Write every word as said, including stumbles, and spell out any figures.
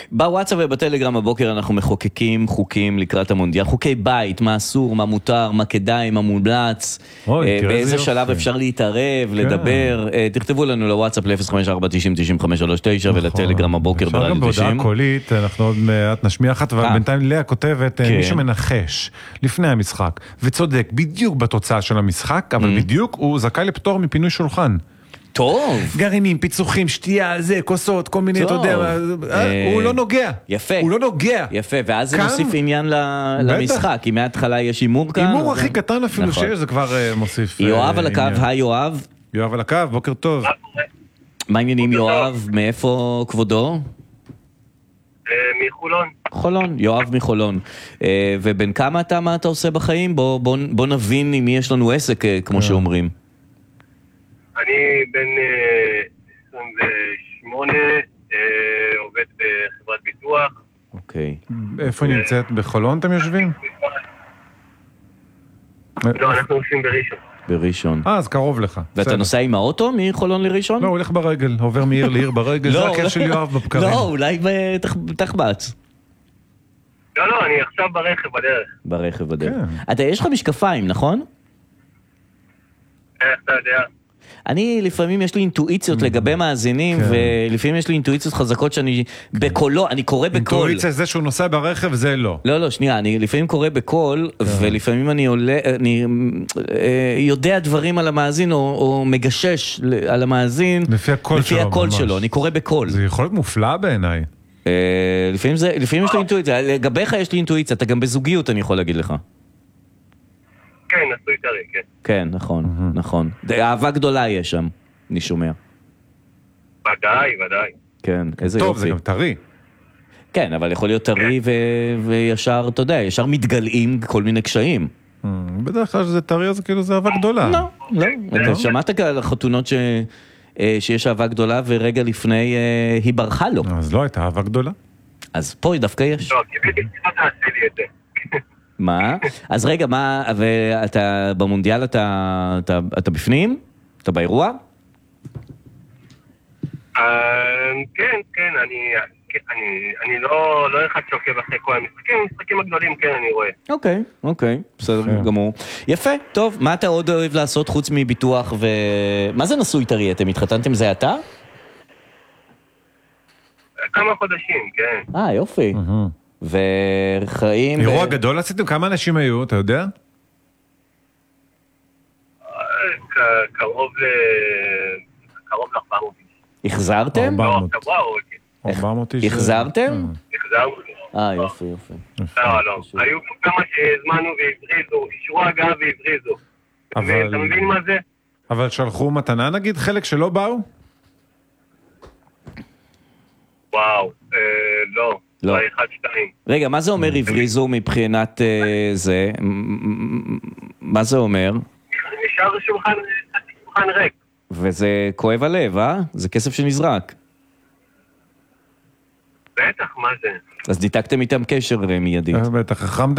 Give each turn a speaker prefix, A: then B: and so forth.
A: בוואטסאפ ובטלגרם הבוקר אנחנו מחוקקים חוקים לקראת המונדיאל, חוקי בית, מה אסור, מה מותר, מה כדאי, מה מומלץ, באיזה שלב אפשר להתערב, לדבר. תכתבו לנו לוואטסאפ ל-אפס חמש ארבע תשעים תשעים חמש שלוש תשע ולטלגרם הבוקר ברדיו תשעים.
B: אפשר גם בהודעה קולית, אנחנו עוד מעט נשמיע אחת, אבל בינתיים לאה כותבת, מי שמנחש לפני המשחק וצודק בדיוק בתוצאה של המשחק, אבל בדיוק הוא זכאי לפטור מפינוי שולחן.
A: טוב.
B: גרעינים, פיצוחים, שתייה, זה, כוסות, כל מיני, אתה יודע, הוא לא נוגע.
A: יפה.
B: הוא לא נוגע.
A: יפה, ואז זה מוסיף עניין למשחק, כי מההתחלה יש אימור כאן.
B: אימור הכי קטן אפילו שיש, זה כבר מוסיף.
A: יואב על הקו, היי יואב.
B: יואב על הקו, בוקר טוב.
A: מה העניינים יואב? מאיפה כבודו?
C: מחולון.
A: חולון, יואב מחולון. ובין כמה אתה, מה אתה עושה בחיים? בוא נבין אם יש לנו עסק, כמו שאומרים.
C: אני בן עשרים ושמונה, עובד בחברת ביטוח.
A: אוקיי.
B: איפה נמצאת? בחולון אתם יושבים?
C: לא, אנחנו עושים בראשון.
A: בראשון.
B: אה, אז קרוב לך.
A: ואתה נוסע עם האוטו מחולון לראשון?
B: לא, הוא הולך ברגל, עובר מעיר לעיר ברגל, זה הכיף של יואב בבקרים.
A: לא, אולי בתחבץ.
C: לא, לא, אני עכשיו ברכב בדרך.
A: ברכב בדרך. אתה, יש לך משקפיים, נכון?
C: איך אתה יודע?
A: אני, לפעמים יש לי אינטואיציות לגבי מאזינים, ולפעמים יש לי אינטואיציות חזקות שאני בקולו, אני קורא בקול.
B: אינטואיציה זה שהוא נוסע ברכב, זה לא.
A: לא, לא, שנייה, אני לפעמים קורא בקול, ולפעמים אני עולה, אני יודע דברים על המאזין, או מגשש על המאזין,
B: לפי הקול שלו.
A: לפי הקול שלו, אני קורא בקול.
B: זה יכול להיות מופלא בעיניי.
A: לפעמים זה, לפעמים יש לי אינטואיציה, לגביך יש לי אינטואיציה, אתה גם בזוגיות, אני יכול להגיד לך.
C: כן, נשוי טרי, כן.
A: כן, נכון, נכון. אהבה גדולה יש שם, אני שומע.
C: ודאי, ודאי.
A: כן, איזה יופי.
B: טוב, זה גם טרי.
A: כן, אבל יכול להיות טרי וישר, אתה יודע, ישר מתגלעים כל מיני קשיים.
B: בדרך כלל שזה טרי, אז כאילו זה אהבה גדולה.
A: לא, לא. אתה שמעת על החתונות שיש אהבה גדולה, ורגע לפני היא ברחה לו.
B: אז לא הייתה אהבה גדולה.
A: אז פה דווקא יש.
C: לא, כי בדיוק לא תעשה לי את זה.
A: מה? אז רגע, מה, ואתה במונדיאל אתה, אתה, אתה בפנים? אתה באירוע?
C: כן, כן, אני, אני, אני לא, לא אחד שעוקב אחרי כל המשחקים, המשחקים הגדולים, כן, אני רואה.
A: אוקיי, אוקיי, בסדר גמור. יפה, טוב, מה אתה עוד אוהב לעשות חוץ מביטוח ו... מה זה נשוי טרי? אתם התחתנתם זה אתה?
C: כמה חודשים, כן.
A: אה, יופי. וחיים...
B: אירוע גדול עשיתם? כמה אנשים היו, אתה יודע?
C: קרוב ל... קרוב ל-ארבע מאות.
A: החזרתם?
B: ארבע מאות איש.
A: החזרתם?
C: החזרנו.
A: אה, יופי, יופי.
C: לא, לא. היו כמה שהזמנו והבריזו, אישרו הגעה והבריזו. אתה מבין מה זה?
B: אבל שלחו מתנה נגיד, חלק שלא באו?
C: וואו, לא.
A: לא.
C: אחד, שתיים.
A: רגע, מה זה אומר הבריזו מבחינת זה? מה זה אומר?
C: נשאר שולחן, שולחן ריק.
A: וזה כואב הלב, אה? זה כסף שנזרק.
C: בטח, מה זה?
A: אז ניתקתם איתם קשר מיידית.
B: בטח, חכם